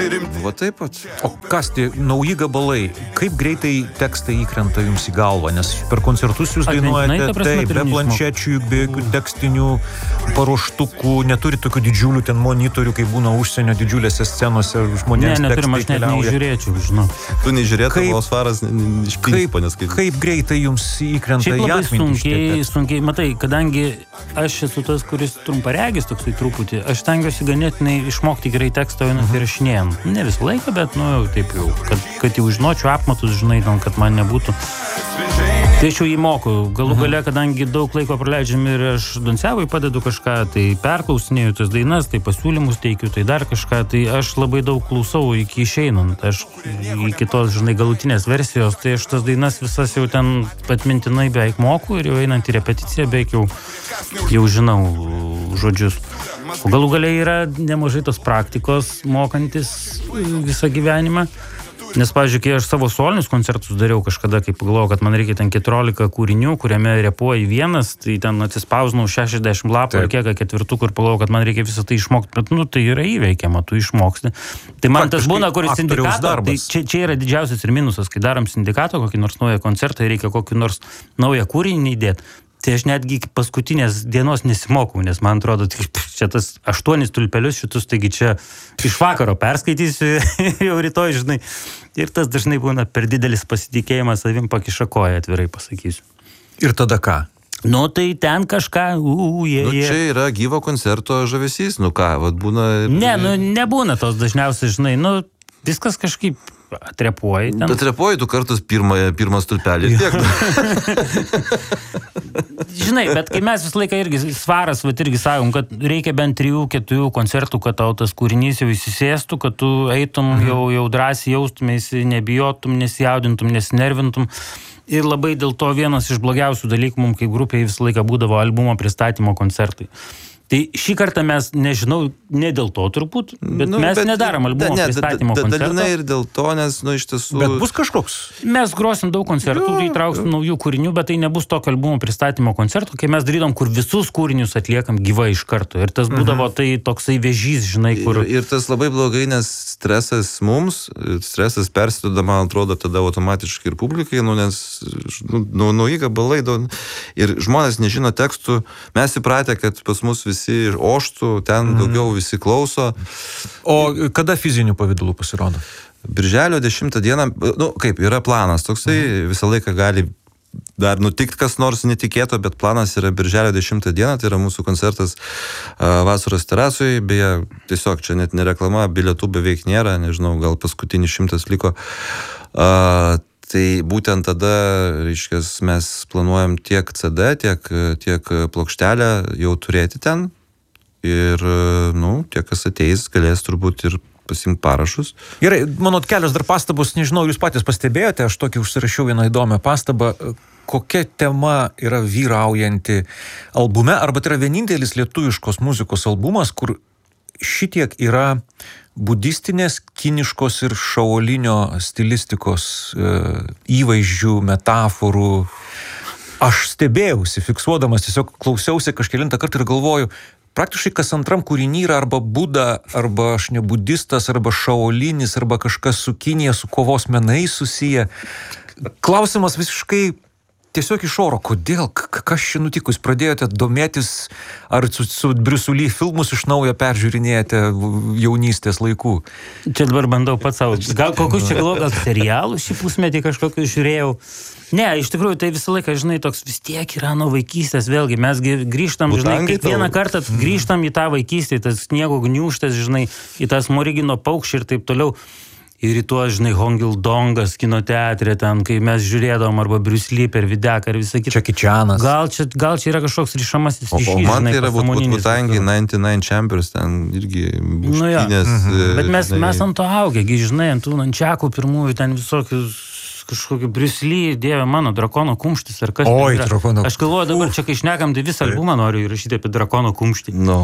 Va taip pat. O kas tie nauji gabalai? Kaip greitai tekstai įkrenta jums į galvą? Nes per koncertus jūs dainuojate taip, be planšečių, be jokių tekstinių paruoštukų, neturi tokių didžiulių ten monitorių, kai būna užsienio didžiulėse scenose žmonėms neturim, tekstai keliauja. Aš net nežiūrėčiau, žinau. Tu nežiūrėtum, o svaras iš principo neskaityti. Kaip greitai jums įkrenta į atmintį? Sunkiai, matai, kadangi aš esu tas, kuris trumparegis toksai truputį, aš stengiuosi ganėtinai išmokti gerai tekstą einant įrašinėjant. Ne visą laiką, bet, taip jau, kad jau žinočiau apmatus, žinai, kad man nebūtų. Tai aš jau jį moku. Galų gale, kadangi daug laiko praleidžiam ir aš Doncevui padedu kažką, tai perklausinėju tas dainas, tai pasiūlymus teikiu, tai dar kažką, tai aš labai daug klausau iki išeinant. Aš iki tos, žinai, galutinės versijos, tai aš tas dainas visas jau ten atmintinai beveik moku ir jau einant į repeticiją beveik jau žinau žodžius. O galų gale yra nemažai tos praktikos mokantis visą gyvenimą. Nes, pavyzdžiui, kai aš savo solinius koncertus dariau kažkada, kai pagalvojau, kad man reikia ten 14 kūrinių, kuriame repuoji vienas, tai ten atsispausnau 60 lapų ar kiek ketvirtukų ir pagalvojau, kad man reikia visą tai išmokti, bet, tai yra įveikiama, tu išmoksti. Tai man tas būna, kuris sindikato, tai čia yra didžiausias ir minusas, kai darom sindikato, kokį nors naują koncertą, reikia kokį nors naują kūrinį įdėti. Tai aš netgi iki paskutinės dienos nesimokau, nes man atrodo, čia tas 8 tulpelius šitus, taigi čia iš vakaro perskaitysiu jau rytoj, žinai. Ir tas dažnai būna per didelis pasitikėjimas savim pakiša koją, atvirai pasakysiu. Ir tada ką? Tai ten kažką, Čia yra gyvo koncerto žavesys, vat būna... Nebūna tos dažniausiai, žinai, viskas kažkaip atrepuoji ten. Atrepuoji tu kartus pirmas tulpelį. Žinai, bet kai mes visą laiką irgi svaras, irgi sakom, kad reikia bent 3-4 koncertų, kad tau tas kūrinys jau įsisėstų, kad tu eitum jau drąsiai jaustumėsi, nebijotum, nesijaudintum, nesinervintum. Ir labai dėl to vienas iš blogiausių dalykų mums kaip grupiai visą laiką būdavo albumo pristatymo koncertai. Tai šį kartą mes, nežinau, ne dėl to turbūt, bet mes nedarom albumo pristatymo koncerto. Dalinai ir dėl to, nes, iš tiesų... Bet bus kažkoks? Mes grosim daug koncertų, įtrauksim naujų kūrinių, bet tai nebus tokio albumo pristatymo koncerto, kai mes darydom, kur visus kūrinius atliekam gyvai iš karto. Ir tas būdavo tai toksai vėžys, žinai, kur... Ir tas labai blogai, nes stresas mums, stresas persiduoda, man atrodo, tada automatiškai ir publikai, nes nauji gabalai, ir žmonės nežino tekstų, mes įpratę, kad pas mus visi oštų, ten daugiau visi klauso. O kada fizinių pavydalų pasirodo? Birželio 10 dieną, yra planas toksai, visą laiką gali dar nutikti kas nors netikėto, bet planas yra birželio 10 dieną, tai yra mūsų koncertas Vasaros terasui, beje, tiesiog čia net nereklama, bilietų beveik nėra, nežinau, gal paskutinis 100 liko. Tai būtent tada, reiškia, mes planuojam tiek CD, tiek plokštelę jau turėti ten. Ir, tie, kas ateis, galės turbūt ir pasimti parašus. Gerai, mano kelios dar pastabos, nežinau, jūs patys pastebėjote, aš tokį užsirašiau vieną įdomią pastabą. Kokia tema yra vyraujanti albume, arba tai yra vienintelis lietuviškos muzikos albumas, kur šitiek yra budistinės, kiniškos ir šaolinio stilistikos įvaizdžių, metaforų. Aš stebėjausi, fiksuodamas, tiesiog klausiausi kažkelintą kartą ir galvoju, praktiškai kas antram kūriny yra arba Buda, arba aš ne budistas, arba šaolinis, arba kažkas su Kinija, su kovos menais susiję. Klausimas visiškai tiesiog iš oro, kodėl, kas čia nutiko, jūs pradėjote domėtis, ar su Bruce Lee filmus iš naujo peržiūrinėjate jaunystės laikų? Čia dabar bandau pats savo, gal kokius čia gal serialus šį pusmetį kažkokius žiūrėjau. Ne, iš tikrųjų, tai visą laiką, žinai, toks vis tiek yra nuo vaikystės, vėlgi, mes grįžtam, žinai, kiekvieną kartą grįžtam į tą vaikystę, į tas sniego gniūžtes, žinai, į tas Morigino paukščiai ir taip toliau. Ir į tuos, žinai, Hongildongas kino teatre, ten, kai mes žiūrėdavom, arba Bruce Lee per Videką ir visą kitą. Čeky Čanas. Gal čia yra kažkoks ryšamasis ryšys, žinai, man tai yra pasąmoninis. Butangi 99 Chambers, ten irgi buštinės. Bet mes ant to augę, žinai, ant tų nančiakų pirmųjų, ten visokius kažkokį Bruce Lee, dieve mano, Drakono kumštis ar kas. Oi, Drakono. Aš galvoju dabar čia, kai šnekam, tai visą albumą noriu įrašyti apie Drakono kumštį.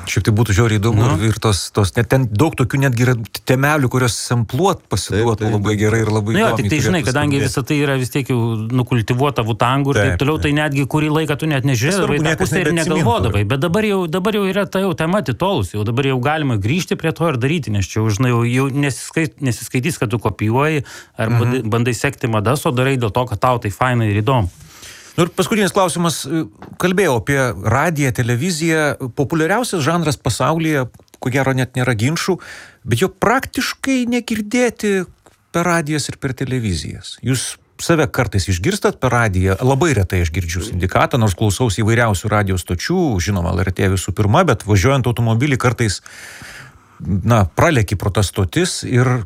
Šiaip tai būtų žiauriai įdomu ir tos net ten daug tokių netgi yra temelių, kurios sampluot pasiduotų labai gerai ir labai įdomiai. Tik tai žinai, kadangi visa tai yra vis tiek jau nukultivuota Wu-Tangų ir taip toliau, tai netgi kurį laiką tu net nežiūrėdavai, tą pusę ir negalvodavai. Bet dabar jau yra ta jau tema atitolus, jau dabar jau galima grįžti prie to ir daryti, nes čia žinai, jau nesiskaitys, kad tu kopijuoji ar bandai sekti madas, o darai dėl to, kad tau tai fainai ir įdomu. Ir paskutinis klausimas, kalbėjau apie radiją, televiziją, populiariausias žanras pasaulyje, ko gero net nėra ginčų, bet jo praktiškai negirdėti per radijas ir per televizijas. Jūs save kartais išgirstat per radiją, labai retai aš girdžiu Sindikatą, nors klausausi įvairiausių radijos stočių, žinoma, LRT visų pirma, bet važiuojant automobilį kartais, praleki pro tas stotis ir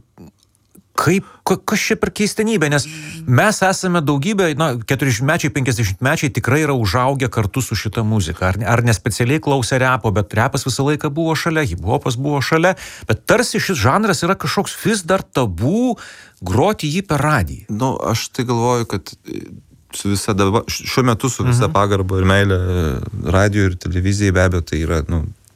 kas čia per keistenybė, nes mes esame daugybė, 40-mečiai, 50-mečiai tikrai yra užaugę kartu su šita muzika, ar nespecialiai klausė repo, bet repas visą laiką buvo šalia, hip-hopas buvo šalia, bet tarsi šis žanras yra kažkoks vis dar tabų groti jį per radiją. Aš tai galvoju, kad šiuo metu su visa pagarba ir meilė radijui ir televizijai be abejo tai yra,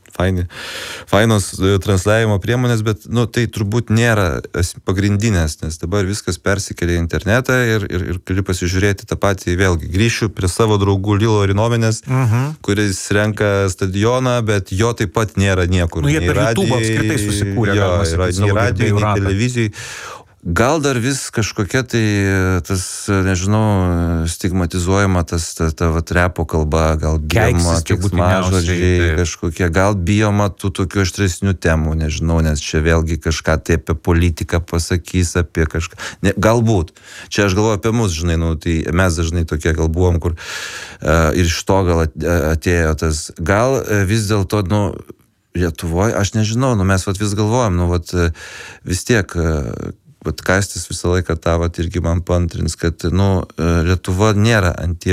fainos transliavimo priemonės, bet tai turbūt nėra pagrindinės, nes dabar viskas persikėlė į internetą ir gali pasižiūrėti tą patį, vėlgi grįšiu prie savo draugų Lilo Rinomenės, kuris renka stadioną, bet jo taip pat nėra niekur. Jie per YouTube apskritai susikūrė, nei radijai, nei televizijai. Gal dar vis kažkokia tai tas, nežinau, stigmatizuojama ta repo kalba, gal bijoma keiksmažodžiai kažkokie, gal bijoma tų tokių aštresnių temų, nežinau, nes čia vėlgi kažką tai apie politiką pasakys, apie kažką. Galbūt. Čia aš galvoju apie mus, žinai, tai mes dažnai tokie gal buvom, kur ir iš to gal atėjo tas. Gal vis dėlto, Lietuvoje, aš nežinau, mes vis galvojam, vis tiek Kastis visą laiką tą irgi man pantrins, kad Lietuvoje nėra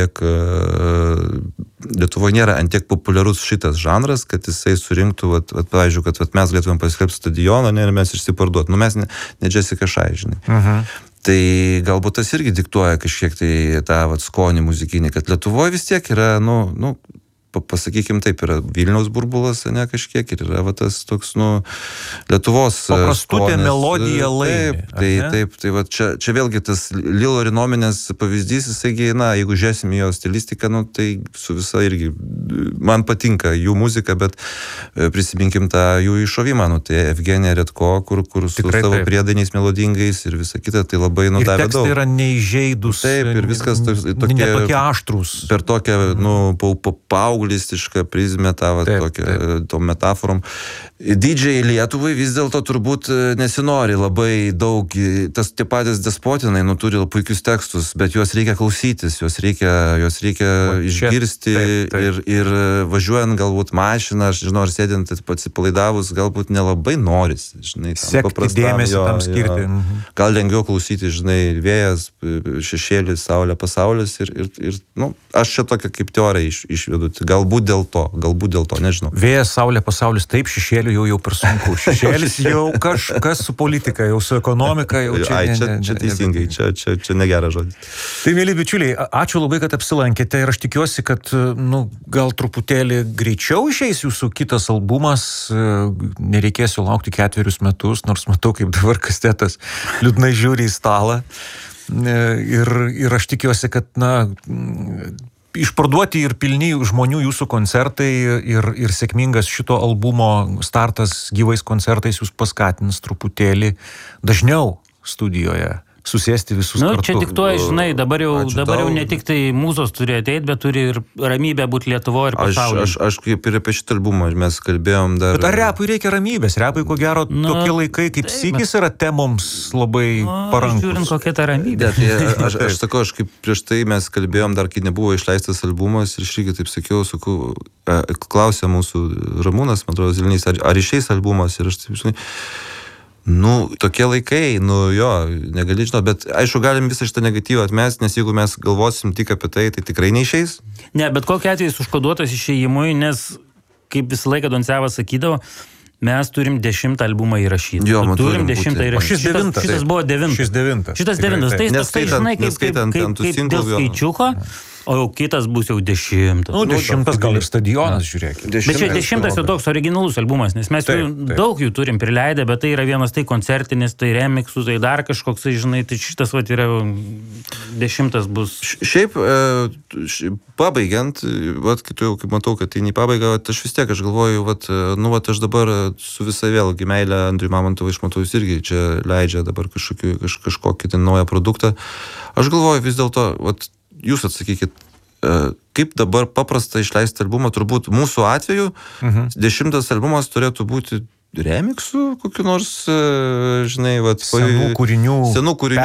antiek populiarus šitas žanras, kad jisai surinktų, pavyzdžiui, kad mes galėtumėm paskelbti stadioną ir mes išsiparduot. Mes ne Jessica Shai, žinai. Tai galbūt tas irgi diktuoja kažkiek tai tą skonį muzikinį, kad Lietuvoje vis tiek yra, pasakykim taip, yra Vilniaus burbulas, kažkiek, ir yra tas toks, Lietuvos paprastutė melodija laimi. Taip, čia vėlgi tas Lilo Rinomenės pavyzdys, jisai, jeigu žiūrėsim jo stilistiką, tai su visa irgi, man patinka jų muzika, bet prisiminkim tą jų iššovimą, tai Evgenija Redko, kur su savo priedainiais melodingais ir visa kita, tai labai davė daug. Ir tekstai yra neįžeidus, taip, ir viskas tokie aštrūs. Per tokią, paulistišką prizmę tom metaforom. Didžiai Lietuvai vis dėlto turbūt nesinori labai daug, tie patys Despotinai, turi puikius tekstus, bet juos reikia klausytis, juos reikia išgirsti ir važiuojant galbūt mašiną, aš žinau, ar sėdint atsipalaidavus, galbūt nelabai noris, žinai, sekti dėmesį tam skirti. Gal lengviau klausyti, žinai, vėjas, šešėlis, saulė, pasaulis ir aš čia tokią kaip teoriją išvedu. Galbūt dėl to, nežinau. Vėjas, saulė, pasaulis, taip, šešėlių jau per sunku. Šešėlis jau kažkas su politika, jau su ekonomika, jau čia teisingai, čia negeras žodis. Tai, mėly bičiuliai, ačiū labai, kad apsilankėte ir aš tikiuosi, kad, gal truputėlį greičiau išeis jūsų kitas albumas, nereikės jau laukti 4 metus, nors matau, kaip dabar Kastetas liūdnai žiūri į stalą. Ir aš tikiuosi, kad, išparduoti ir pilni žmonių jūsų koncertai ir sėkmingas šito albumo startas gyvais koncertais jūs paskatins truputėlį dažniau studijoje susėsti visus kartu. Čia diktuoja, žinai, dabar jau ne tik tai mūzos turi ateiti, bet turi ir ramybę būti Lietuvoje ir pasaulyje. Aš kaip ir apie šitą albumą mes kalbėjom dar. Bet ar repui reikia ramybės? Repui, ko gero, tokie laikai kaip Sykis yra temoms labai parankus. Žiūrint, kokia ta ramybė. Aš sakau, kaip prieš tai mes kalbėjom dar, kai nebuvo išleistas albumas ir aš irgi taip sakiau, klausė mūsų Ramūnas, man atrodo, Zilnys, ar išeis albumas ir aš taip žinai. Tokie laikai, jo, negali žinot, bet aišku, galim visą šitą negatyvą atmesti, nes jeigu mes galvosim tik apie tai tikrai neišeis. Ne, bet kokiu atveju užkoduotas išėjimui, nes, kaip visą laiką Doncevas sakydavo, mes turim 10 albumą įrašyti. Jo, turim 10 įrašyti. Šitas buvo 9. Šis 9. Šitas 9. Tai žinai, kaip dėl skaičiuko. O jau kitas bus jau 10. Nu, 10 gal ir stadionas, žiūrėkit. Bet čia 10 jau toks originalus albumas, nes mes daug jų turim prileidę, bet tai yra vienas tai koncertinis, tai remixų, tai dar kažkoks, žinai, tai šitas vat yra 10 bus. Šiaip, pabaigiant, vat, kaip matau, kad tai į pabaigą, vat, aš vis tiek, aš galvoju, vat, nu, vat, aš dabar su visai vėlgi meilė Andriui Mamontovui, aš matau, jis irgi čia leidžia dabar kažkokį tai naują produktą. Aš galvoju, vis dėlto, vat, jūs atsakykit, kaip dabar paprasta išleisti albumą, turbūt mūsų atveju 10 albumas turėtų būti remixų, kokiu nors, žinai, vat, senų kūrinių